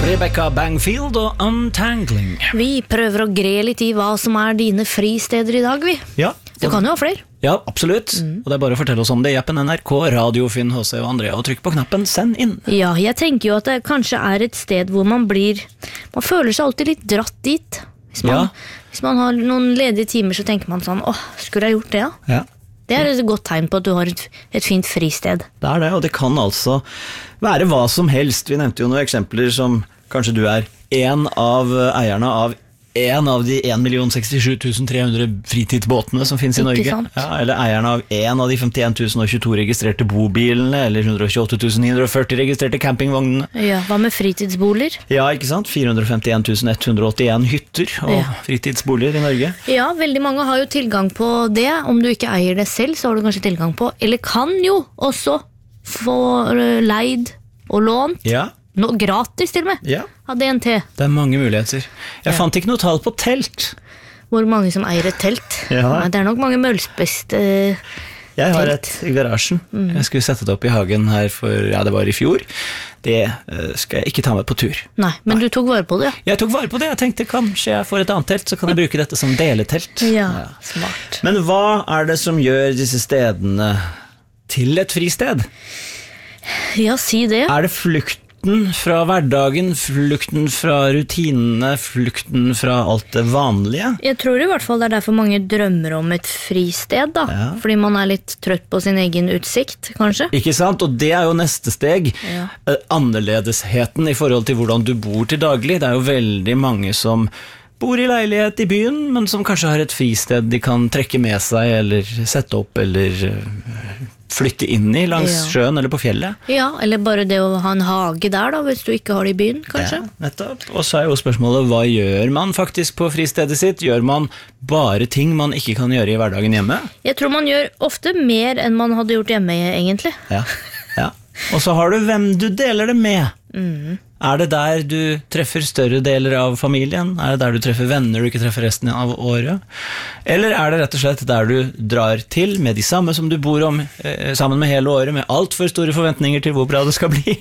Rebecca Bangfield og Untangling. Vi prøver å gre litt i hva som dine fristeder i dag, vi. Ja. Du kan jo ha flere. Ja, absolutt. Og det bare å fortelle oss om det i appen NRK, Radio, Finn, HC og Andrea, og trykk på knappen Send inn. Ja, jeg tenker jo at det kanskje et sted hvor man føler seg alltid litt dratt dit. Hvis man har noen ledige timer, så tenker man sånn, skulle jeg gjort det, ja? Ja. Det et godt tegn på at du har et fint fristed. Det det, og det kan altså være hva som helst. Vi nevnte jo noen eksempler som kanskje du en av eierne av en av de 1.067.300 fritidsbåtene som finnes i Norge. Ja, eller eierne av en av de 51.022 registrerte bobilene, eller 128.940 registrerte campingvognene. Ja, hva med fritidsboliger? Ja, ikke sant? 451.181 hytter og fritidsboliger i Norge. Ja, veldig mange har jo tilgang på det. Om du ikke eier det selv, så har du kanskje tilgang på, eller kan jo også få leid og lånt. Ja. Nå, gratis til og med, av DNT. Det mange muligheter. Jeg fant ikke noe tall på telt. Hvor mange som eier et telt? Ja. Nei, det nok mange mølspeste Jeg har et i garasjen. Jeg skulle sette det opp i hagen her det var i fjor. Det skal jeg ikke ta med på tur. Nei, men du tok vare på det, ja? Jeg tok vare på det. Jeg tenkte kanskje jeg får et annet telt, så kan jeg bruke dette som deletelt. Ja, smart. Men hva det som gjør disse stedene til et fristed? Ja, si det. Det flukten fra hverdagen, flukten fra rutinene, flukten fra alt det vanlige? Jeg tror i hvert fall det derfor mange drømmer om et fristed, da. Ja. Fordi man litt trøtt på sin egen utsikt, kanskje. Ikke sant? Og det jo neste steg. Ja. Annerledesheten i forhold til hvordan du bor til daglig. Det jo veldig mange som bor i leilighet i byen, men som kanskje har et fristed de kan trekke med seg, eller sette opp, eller flytte inn i langs sjøen eller på fjellet. Ja, eller bare det å ha en hage der da, hvis du ikke har det i byen, kanskje. Ja, nettopp. Og så jo spørsmålet, hva gjør man faktisk på fristedet sitt? Gjør man bare ting man ikke kan gjøre i hverdagen hjemme? Jeg tror man gjør ofte mer enn man hadde gjort hjemme, egentlig. Ja. Og så har du hvem du deler det med. Det der du treffer større deler av familien? Det der du treffer venner du ikke treffer resten av året? Eller det rett og slett der du drar til med de samme som du bor sammen med hele året, med alt for store forventninger til hvor bra det skal bli?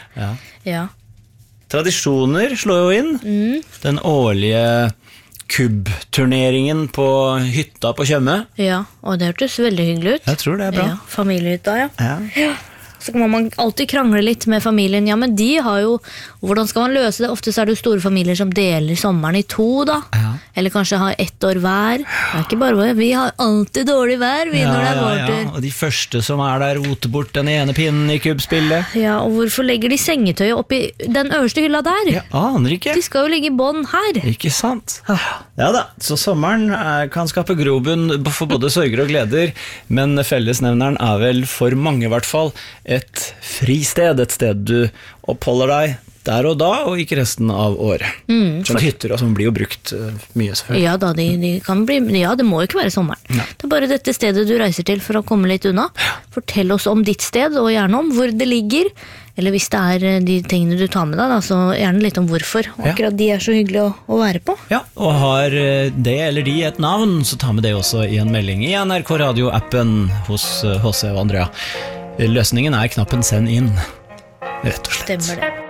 Ja. Tradisjoner slår jo inn. Den årlige kubbturneringen på hytta på Tjøme. Ja, og det hørtes veldig hyggelig ut. Jeg tror det bra. Ja, familiehytta, ja. Så kan man alltid krangle litt med familien. Ja, men de har jo, hvordan skal man løse det? Ofte så det jo store familier som deler sommeren i 2 da. Ja. Eller kanskje har 1 år hver. Det ikke bare, vi har alltid dårlig vær, vi når det vår tur. Og de første som der roter bort den ene pinnen i kubbspillet. Ja, og hvorfor legger de sengetøyet opp i den øverste hylla der? Jeg aner ikke. De skal jo ligge i bånd her. Ikke sant? Ja da, så sommeren kan skape grobunn for både sorger og gleder, men fellesnevneren vel for mange i hvert fall et fristed, et sted du oppholder deg der og da, og ikke resten av året. Som hytter, og som blir jo brukt mye selvfølgelig. Ja da, de kan bli, det må jo ikke være sommeren. Ja. Det bare dette stedet du reiser til for å komme litt unna. Fortell oss om ditt sted, og gjerne om hvor det ligger, eller hvis det de tingene du tar med deg, da, så gjerne litt om hvorfor. Akkurat de så hyggelige å være på. Ja, og har det eller de et navn, så ta med det også i en melding i NRK Radio-appen hos HC og Andrea. Løsningen knappen Send inn, rett og slett. Stemmer det.